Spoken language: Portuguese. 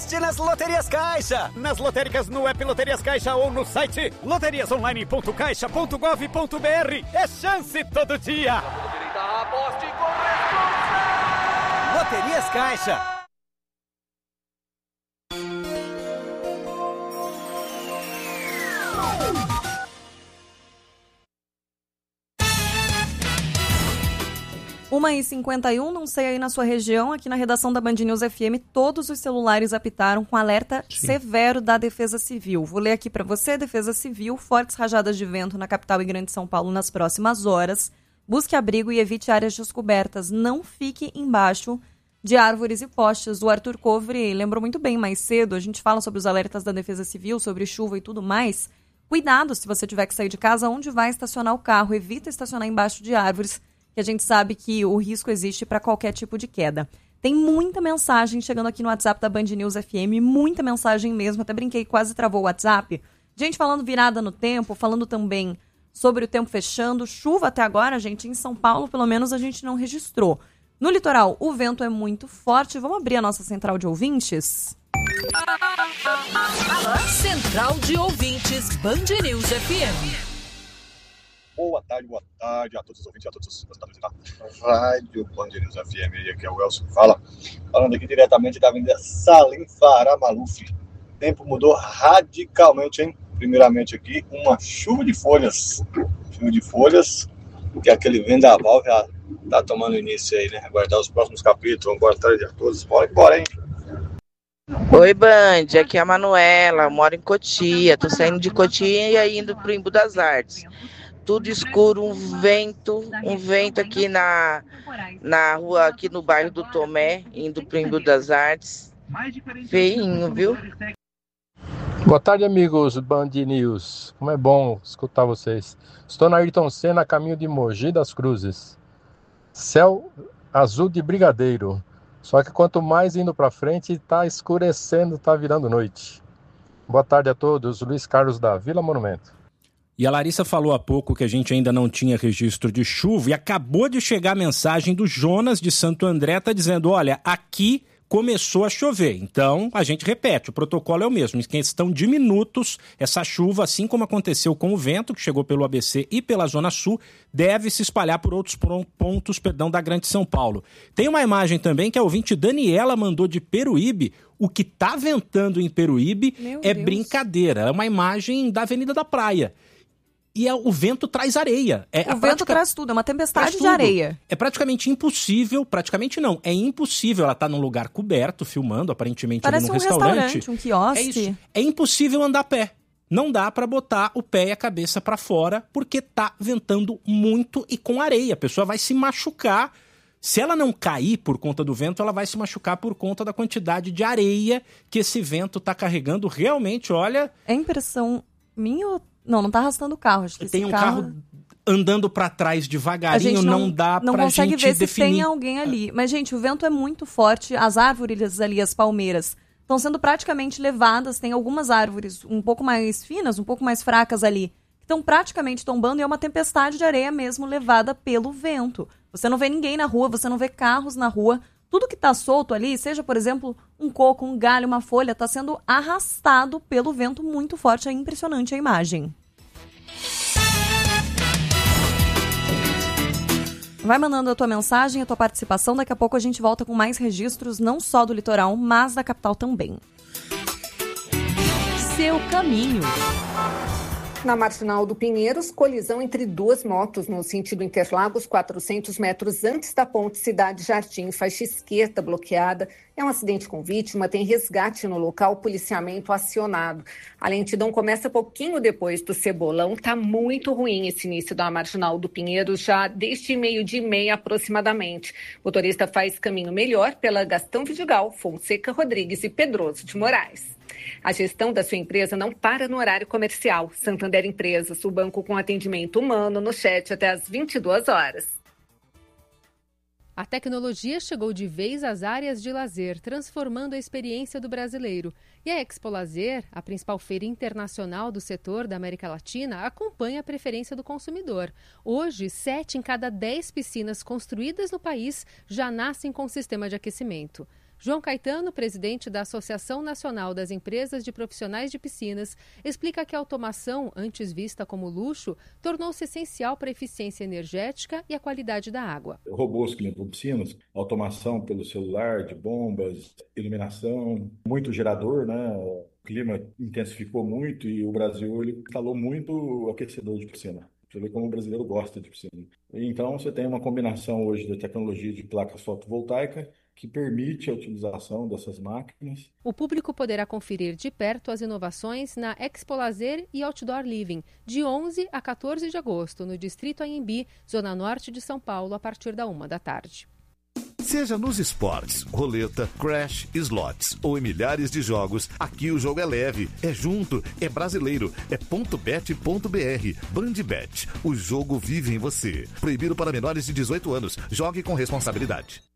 aposte nas Loterias Caixa. Nas lotéricas no app Loterias Caixa ou no site loteriasonline.caixa.gov.br. É chance todo dia. Aposte com responsa. Loterias Caixa. Uma e 51, não sei aí na sua região, aqui na redação da Band News FM, todos os celulares apitaram com alerta severo da Defesa Civil. Vou ler aqui para você, Defesa Civil, fortes rajadas de vento na capital e Grande São Paulo nas próximas horas. Busque abrigo e evite áreas descobertas. Não fique embaixo de árvores e postes. O Arthur Covre lembrou muito bem mais cedo, a gente fala sobre os alertas da Defesa Civil, sobre chuva e tudo mais. Cuidado se você tiver que sair de casa, onde vai estacionar o carro. Evita estacionar embaixo de árvores, que a gente sabe que o risco existe para qualquer tipo de queda. Tem muita mensagem chegando aqui no WhatsApp da Band News FM, muita mensagem mesmo, até brinquei, quase travou o WhatsApp. Gente falando virada no tempo, falando também sobre o tempo fechando. Chuva até agora, gente, em São Paulo, pelo menos a gente não registrou. No litoral, o vento é muito forte. Vamos abrir a nossa central de ouvintes? Central de ouvintes, Band News FM. Boa tarde a todos os ouvintes e a todos os gostadores da Rádio Band News FM. E aqui é o Elcio que fala, falando aqui diretamente da Avenida Salim Farah Maluf. O tempo mudou radicalmente, hein? Primeiramente aqui, uma chuva de folhas. Que aquele vendaval já tá tomando início aí, né? Aguardar os próximos capítulos. Boa tarde a todos. Bora, hein? Oi, Band, aqui é a Manuela, moro em Cotia. Tô saindo de Cotia e indo pro Embu das Artes. Tudo escuro, um vento aqui na rua, aqui no bairro do Tomé, indo pro Embu das Artes. Feinho, viu? Boa tarde, amigos Band News. Como é bom escutar vocês. Estou na Ayrton Senna, caminho de Mogi das Cruzes. Céu azul de brigadeiro. Só que quanto mais indo para frente, está escurecendo, está virando noite. Boa tarde a todos. Luiz Carlos da Vila Monumento. E a Larissa falou há pouco que a gente ainda não tinha registro de chuva e acabou de chegar a mensagem do Jonas de Santo André, está dizendo, olha, aqui começou a chover. Então, a gente repete, o protocolo é o mesmo. Em questão de minutos, essa chuva, assim como aconteceu com o vento, que chegou pelo ABC e pela Zona Sul, deve se espalhar por outros pontos da Grande São Paulo. Tem uma imagem também que a ouvinte Daniela mandou de Peruíbe. O que está ventando em Peruíbe é brincadeira. É uma imagem da Avenida da Praia. E o vento traz areia. O vento traz tudo, é uma tempestade de areia. É praticamente impossível, é impossível ela estar num lugar coberto, filmando, aparentemente ali num restaurante. Um quiosque. É isso. É impossível andar a pé. Não dá para botar o pé e a cabeça para fora, porque tá ventando muito e com areia. A pessoa vai se machucar. Se ela não cair por conta do vento, ela vai se machucar por conta da quantidade de areia que esse vento tá carregando. Realmente, olha... É impressão minha ou... Não tá arrastando o carro. Acho que tem um carro andando para trás devagarinho, não dá pra gente definir. Não consegue ver se tem alguém ali. Mas, gente, o vento é muito forte, as árvores ali, as palmeiras, estão sendo praticamente levadas, tem algumas árvores um pouco mais finas, um pouco mais fracas ali, que estão praticamente tombando e é uma tempestade de areia mesmo levada pelo vento. Você não vê ninguém na rua, você não vê carros na rua. Tudo que está solto ali, seja, por exemplo, um coco, um galho, uma folha, está sendo arrastado pelo vento muito forte. É impressionante a imagem. Vai mandando a tua mensagem, a tua participação. Daqui a pouco a gente volta com mais registros, não só do litoral, mas da capital também. Seu caminho. Na Marginal do Pinheiros, colisão entre duas motos no sentido Interlagos, 400 metros antes da ponte Cidade Jardim, faixa esquerda bloqueada. É um acidente com vítima, tem resgate no local, policiamento acionado. A lentidão começa pouquinho depois do Cebolão. Tá muito ruim esse início da Marginal do Pinheiros, já desde 12h30 aproximadamente. O motorista faz caminho melhor pela Gastão Vidigal, Fonseca Rodrigues e Pedroso de Moraes. A gestão da sua empresa não para no horário comercial. Santander Empresas, o banco com atendimento humano no chat até às 22 horas. A tecnologia chegou de vez às áreas de lazer, transformando a experiência do brasileiro. E a Expo Lazer, a principal feira internacional do setor da América Latina, acompanha a preferência do consumidor. Hoje, 7 em cada 10 piscinas construídas no país já nascem com sistema de aquecimento. João Caetano, presidente da Associação Nacional das Empresas de Profissionais de Piscinas, explica que a automação, antes vista como luxo, tornou-se essencial para a eficiência energética e a qualidade da água. Robôs que limpam piscinas, automação pelo celular, de bombas, iluminação, muito gerador, né? O clima intensificou muito e o Brasil ele instalou muito aquecedor de piscina. Você vê como o brasileiro gosta de piscina. Então, você tem uma combinação hoje da tecnologia de placas fotovoltaicas que permite a utilização dessas máquinas. O público poderá conferir de perto as inovações na Expo Lazer e Outdoor Living, de 11 a 14 de agosto, no Distrito Anhembi, Zona Norte de São Paulo, a partir da 1h. Seja nos esportes, roleta, crash, slots ou em milhares de jogos, aqui o jogo é leve, é junto, é brasileiro, é .bet.br. Bandbet, o jogo vive em você. Proibido para menores de 18 anos. Jogue com responsabilidade.